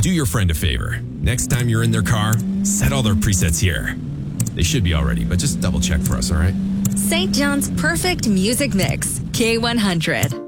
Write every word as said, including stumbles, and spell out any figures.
Do your friend a favor. Next time you're in their car, set all their presets here. They should be all ready, but just double check for us, all right? Saint John's perfect music mix. K one hundred.